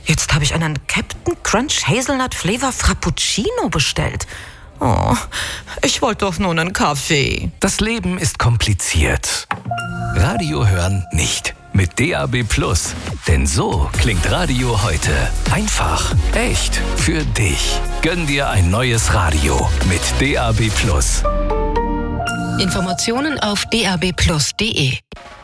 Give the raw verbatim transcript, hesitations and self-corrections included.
Jetzt habe ich einen Captain Crunch Hazelnut Flavor Frappuccino bestellt. Oh, ich wollte doch nur einen Kaffee. Das Leben ist kompliziert. Radio hören nicht. Mit D A B Plus. Denn so klingt Radio heute. Einfach, echt, für dich. Gönn dir ein neues Radio mit D A B Plus. Informationen auf d a b plus punkt d e.